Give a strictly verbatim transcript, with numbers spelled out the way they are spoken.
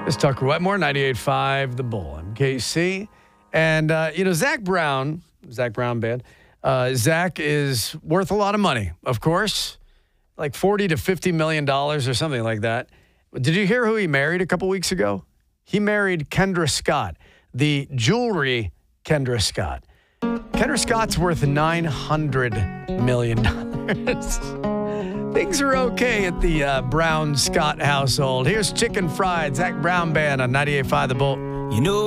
It's Tucker Wetmore, ninety-eight point five The Bull, M K C. And, uh, you know, Zach Brown, Zach Brown Band, uh, Zach is worth a lot of money, of course, like forty to fifty million dollars or something like that. Did you hear who he married a couple weeks ago? He married Kendra Scott, the jewelry Kendra Scott. Kendra Scott's worth nine hundred million dollars. Things are okay at the uh, Brown Scott household. Here's Chicken Fried, Zach Brown Band on ninety-eight point five The Bull. You know